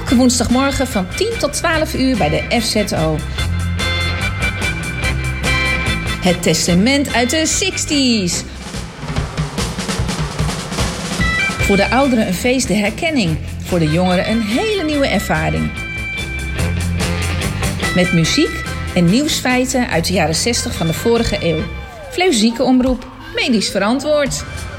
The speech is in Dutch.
Elke woensdagmorgen van 10 tot 12 uur bij de FZO. Het testament uit de 60's. Voor de ouderen een feest der herkenning. Voor de jongeren een hele nieuwe ervaring. Met muziek en nieuwsfeiten uit de jaren 60 van de vorige eeuw. Fleuzieke omroep, medisch verantwoord.